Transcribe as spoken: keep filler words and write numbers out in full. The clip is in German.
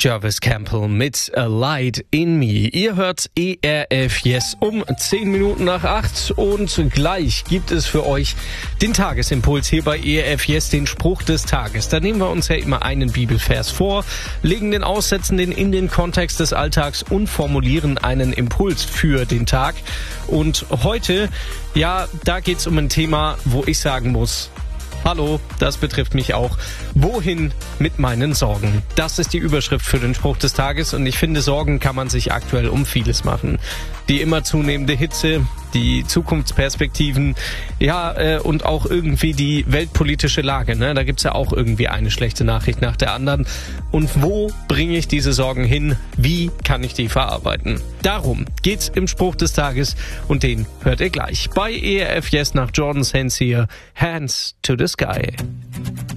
Jarvis Campbell mit A Light in Me. Ihr hört E R F Yes um zehn Minuten nach acht und gleich gibt es für euch den Tagesimpuls hier bei E R F Yes, den Spruch des Tages. Da nehmen wir uns ja immer einen Bibelvers vor, legen den aus, setzen den in den Kontext des Alltags und formulieren einen Impuls für den Tag. Und heute, ja, da geht's um ein Thema, wo ich sagen muss, hallo, das betrifft mich auch. Wohin mit meinen Sorgen? Das ist die Überschrift für den Spruch des Tages und ich finde, Sorgen kann man sich aktuell um vieles machen. Die immer zunehmende Hitze, die Zukunftsperspektiven, ja, äh, und auch irgendwie die weltpolitische Lage, ne? Da gibt's ja auch irgendwie eine schlechte Nachricht nach der anderen. Und wo bringe ich diese Sorgen hin? Wie kann ich die verarbeiten? Darum geht's im Spruch des Tages und den hört ihr gleich bei E R F Yes nach Jordan Sands hier, Hands to the Sky.